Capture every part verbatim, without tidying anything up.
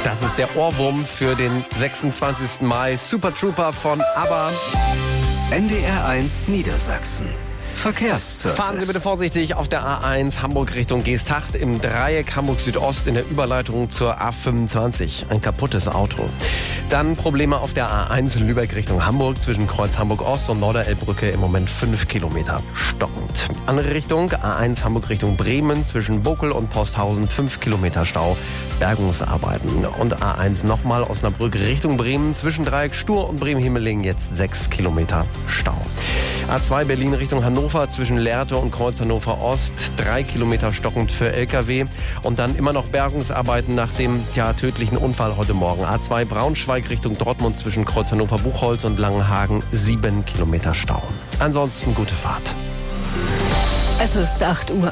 Das ist der Ohrwurm für den sechsundzwanzigsten Mai. Super Trooper von ABBA. N D R eins Niedersachsen. Verkehrsservice. Fahren Sie bitte vorsichtig auf der A eins Hamburg Richtung Geesthacht im Dreieck Hamburg Südost in der Überleitung zur A fünfundzwanzig. Ein kaputtes Auto. Dann Probleme auf der A eins Lübeck Richtung Hamburg zwischen Kreuz Hamburg Ost und Norderelbbrücke im Moment fünf Kilometer stockend. Andere Richtung A eins Hamburg Richtung Bremen zwischen Bokel und Posthausen fünf Kilometer Stau. Bergungsarbeiten. Und A eins nochmal Osnabrück Richtung Bremen zwischen Dreieck Stur und Bremen-Himmeling jetzt sechs Kilometer Stau. A zwei Berlin Richtung Hannover zwischen Lehrte und Kreuz Hannover Ost, drei Kilometer stockend für L K W. Und dann immer noch Bergungsarbeiten nach dem ja, tödlichen Unfall heute Morgen. A zwei Braunschweig Richtung Dortmund zwischen Kreuz Hannover Buchholz und Langenhagen, sieben Kilometer Stau. Ansonsten gute Fahrt. Es ist acht Uhr.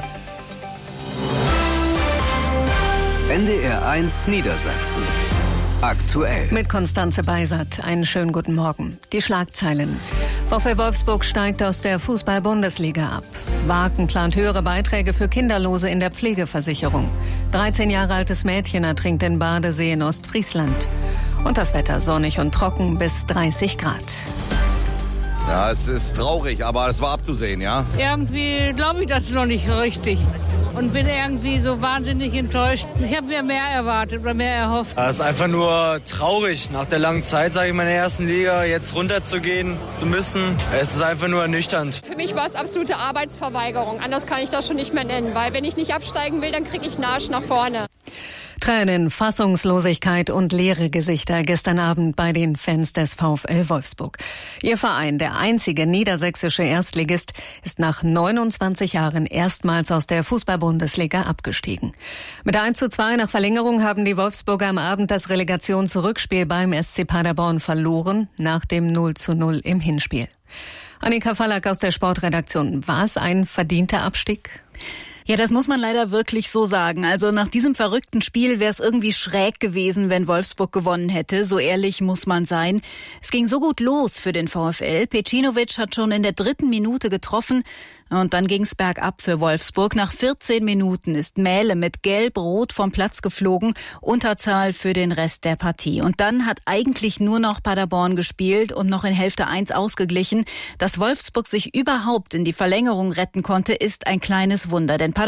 N D R eins Niedersachsen. Aktuell. Mit Konstanze Beisert. Einen schönen guten Morgen. Die Schlagzeilen. VfL Wolfsburg steigt aus der Fußball-Bundesliga ab. Waken plant höhere Beiträge für Kinderlose in der Pflegeversicherung. dreizehn Jahre altes Mädchen ertrinkt in Badesee in Ostfriesland. Und das Wetter sonnig und trocken bis dreißig Grad. Ja, es ist traurig, aber es war abzusehen, ja? Irgendwie glaube ich das noch nicht richtig und bin irgendwie so wahnsinnig enttäuscht. Ich habe mir mehr erwartet oder mehr erhofft. Es ist einfach nur traurig, nach der langen Zeit, sage ich mal, in der ersten Liga jetzt runterzugehen zu müssen. Es ist einfach nur ernüchternd. Für mich war es absolute Arbeitsverweigerung. Anders kann ich das schon nicht mehr nennen, weil wenn ich nicht absteigen will, dann kriege ich einen Arsch nach vorne. Tränen, Fassungslosigkeit und leere Gesichter gestern Abend bei den Fans des VfL Wolfsburg. Ihr Verein, der einzige niedersächsische Erstligist, ist nach neunundzwanzig Jahren erstmals aus der Fußball-Bundesliga abgestiegen. Mit eins zu zwei nach Verlängerung haben die Wolfsburger am Abend das Relegationsrückspiel beim S C Paderborn verloren, nach dem null zu null im Hinspiel. Annika Fallack aus der Sportredaktion. War es ein verdienter Abstieg? Ja, das muss man leider wirklich so sagen. Also nach diesem verrückten Spiel wäre es irgendwie schräg gewesen, wenn Wolfsburg gewonnen hätte. So ehrlich muss man sein. Es ging so gut los für den VfL. Pecinovic hat schon in der dritten Minute getroffen. Und dann ging's bergab für Wolfsburg. Nach vierzehn Minuten ist Mähle mit Gelb-Rot vom Platz geflogen. Unterzahl für den Rest der Partie. Und dann hat eigentlich nur noch Paderborn gespielt und noch in Hälfte eins ausgeglichen. Dass Wolfsburg sich überhaupt in die Verlängerung retten konnte, ist ein kleines Wunder. Denn